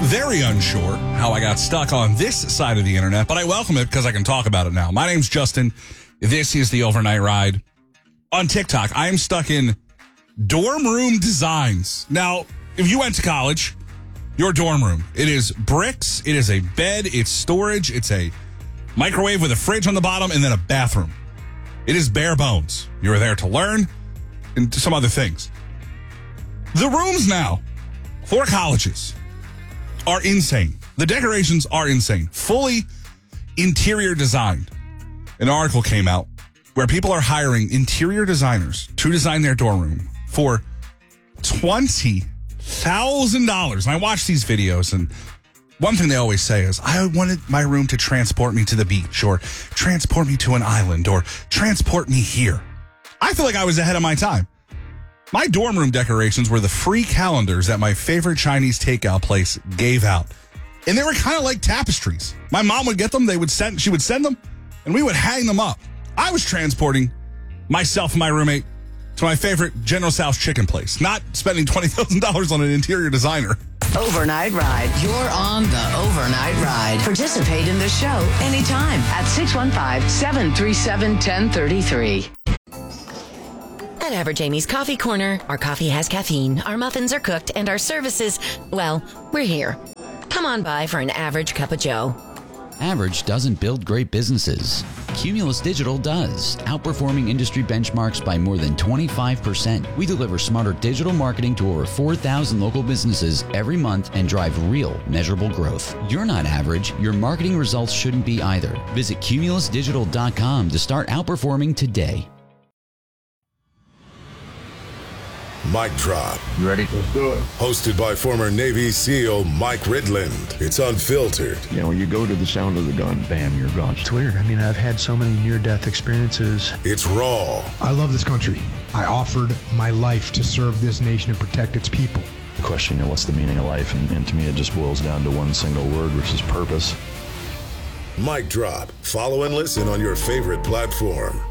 very unsure how I got stuck on this side of the internet, but I welcome it because I can talk about it now. My name's Justin. This is the Overnight Ride. On TikTok, I am stuck in dorm room designs. Now, if you went to college, your dorm room, it is bricks, it is a bed, it's storage, it's a microwave with a fridge on the bottom, and then a bathroom. It is bare bones. You're there to learn and some other things. The rooms now for colleges are insane. The decorations are insane. Fully interior designed. An article came out where people are hiring interior designers to design their dorm room for $20,000. And I watch these videos, and one thing they always say is, I wanted my room to transport me to the beach, or transport me to an island, or transport me here. I feel like I was ahead of my time. My dorm room decorations were the free calendars that my favorite Chinese takeout place gave out. And they were kind of like tapestries. My mom would get them, she would send them, and we would hang them up. I was transporting myself and my roommate to my favorite General Tso's chicken place, not spending $20,000 on an interior designer. Overnight Ride. You're on the Overnight Ride. Participate in the show anytime at 615-737-1033. At Average Amy's Coffee Corner, our coffee has caffeine, our muffins are cooked, and our services, well, we're here. Come on by for an average cup of joe. Average doesn't build great businesses. Cumulus Digital does, outperforming industry benchmarks by more than 25%. We deliver smarter digital marketing to over 4,000 local businesses every month and drive real, measurable growth. You're not average. Your marketing results shouldn't be either. Visit cumulusdigital.com to start outperforming today. Mic Drop. You ready? Let's do it. Hosted by former Navy SEAL Mike Ridland. It's unfiltered. You know, you go to the sound of the gun, bam, you're gone. It's weird. I mean, I've had so many near-death experiences. It's raw. I love this country. I offered my life to serve this nation and protect its people. The question, you know, what's the meaning of life? And to me, it just boils down to one single word, which is purpose. Mic Drop. Follow and listen on your favorite platform.